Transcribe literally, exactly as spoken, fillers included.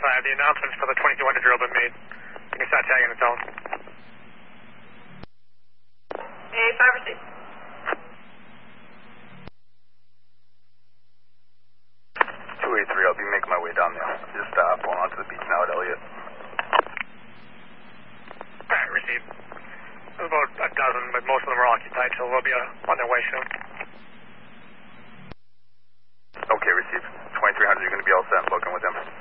five, the announcements for the twenty-two hundred drill been made. You can start tagging the zone. A five received. two eighty-three, I'll be making my way down there. Just uh, pulling onto the beach now at Elliott. Alright, received. There's about a dozen, but most of them are occupied, so they'll be uh, on their way soon. Okay, received. twenty-three hundred, you're going to be all set. I'm looking with them.